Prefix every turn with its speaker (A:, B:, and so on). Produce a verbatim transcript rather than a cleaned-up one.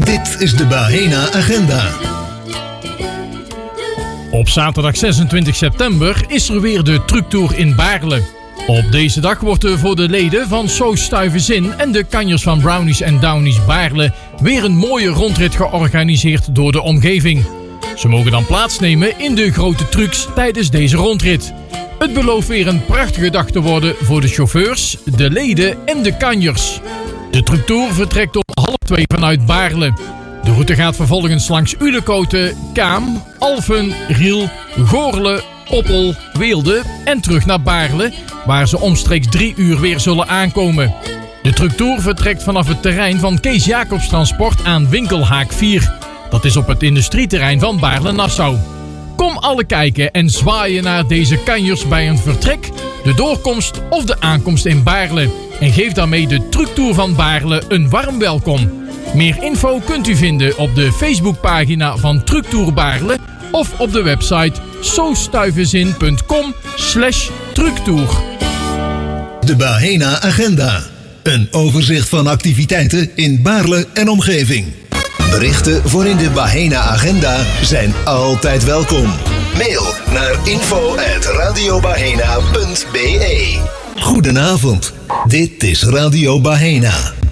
A: Dit is de Bahena Agenda.
B: Op zaterdag zesentwintig september is er weer de trucktour in Baarle. Op deze dag wordt er voor de leden van So Stuyvesant en de kanjers van Brownies en Downies Baarle weer een mooie rondrit georganiseerd door de omgeving. Ze mogen dan plaatsnemen in de grote trucks tijdens deze rondrit. Het belooft weer een prachtige dag te worden voor de chauffeurs, de leden en de kanjers. De trucktour vertrekt om half twee vanuit Baarle. De route gaat vervolgens langs Ulekoten, Kaam, Alphen, Riel, Goorle, Oppel, Weelde en terug naar Baarle, waar ze omstreeks drie uur weer zullen aankomen. De trucktour vertrekt vanaf het terrein van Kees Jacobs Transport aan Winkelhaak vier. Dat is op het industrieterrein van Baarle-Nassau. Kom alle kijken en zwaaien naar deze kanjers bij een vertrek, de doorkomst of de aankomst in Baarle. En geef daarmee de trucktour van Baarle een warm welkom. Meer info kunt u vinden op de Facebookpagina van Trucktour Baarle of op de website sostuyvesant punt com slash trucktour.
A: De Bahena Agenda. Een overzicht van activiteiten in Baarle en omgeving. Berichten voor in de Bahena Agenda zijn altijd welkom. Mail naar info at radiobahena punt be. Goedenavond, dit is Radio Bahena.